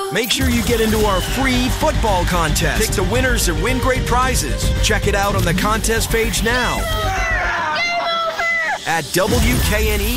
Make sure you get into our free football contest. Pick the winners and win great prizes. Check it out on the contest page now at WKNE